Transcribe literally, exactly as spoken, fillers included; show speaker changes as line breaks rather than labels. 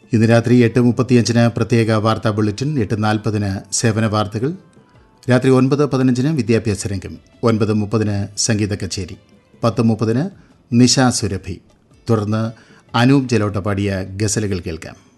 ഇന്ന് രാത്രി എട്ട് മുപ്പത്തിയഞ്ചിന് പ്രത്യേക വാർത്താ ബുള്ളറ്റിൻ, എട്ട് നാൽപ്പതിന് സേവന വാർത്തകൾ, രാത്രി ഒൻപത് പതിനഞ്ചിന് വിദ്യാഭ്യാസ രംഗം, ഒൻപത് മുപ്പതിന് സംഗീത കച്ചേരി, പത്ത് മുപ്പതിന് നിശാ സുരഭി, തുടർന്ന് അനൂപ് ജലോട്ട പാടിയ ഗസലുകൾ കേൾക്കാം.